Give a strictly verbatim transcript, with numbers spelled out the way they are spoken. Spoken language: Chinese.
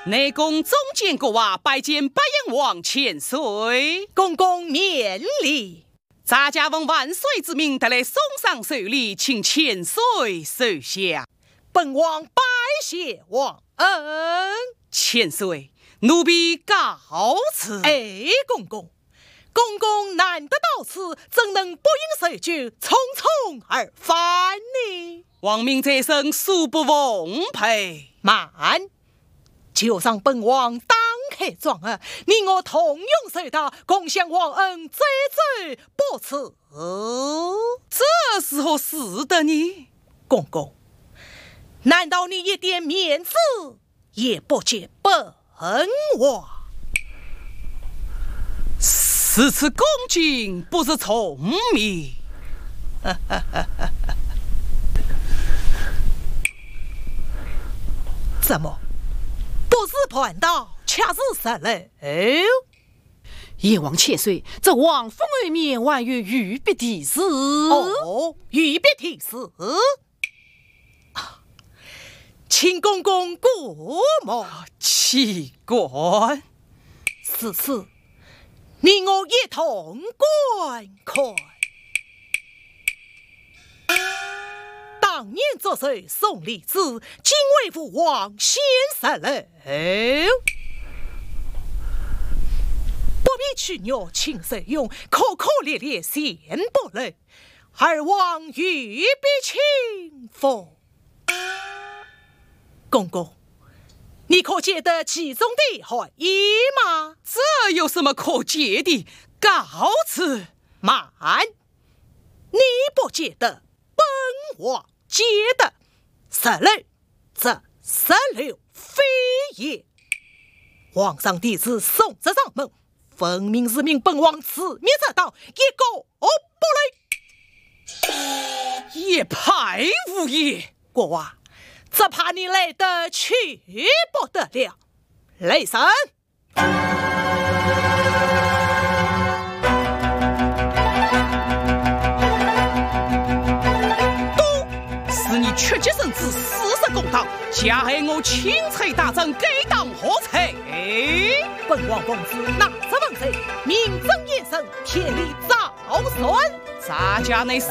内宫中监国娃拜见白燕王千岁， 公公免礼。 咱家奉万岁之命，得来送上寿礼，请千岁受下。 本王拜谢王恩。 千岁，奴婢告辞。 哎，公公，公公难得到此，怎能不应受酒，匆匆而返呢？ 王命在身，恕不奉陪。 慢，就让本王当开状儿，你我同用受到，共享王恩，最最不辞。 这时候是的呢， 公公，难道你一点面子也不给本王？ 此次恭敬不是聪明。 怎么不是盘道，却是失礼？ 燕王千岁，这王府外面还有御笔提示。 哦，御笔提示，请公公过目。 奇观， 此次你我一同观看。当年作祟宋李子，今为父王先杀了，不必去鸟请受用，可可烈烈先不来，而王欲必轻否？公公，你可解得其中的含义吗？ 这有什么可解的？告辞。 慢，你不解得，本王解得。十六，这十六非也。皇上弟子送至上门，分明是命本王此面这道，一个不来。 也派无也， 国王，只怕你来得去不得了。雷神， 都是你屈节生之私实公道，加害我钦差大臣，该当何罪？ 本王奉旨拿着王贼，名正言顺，天理昭顺。 咱家内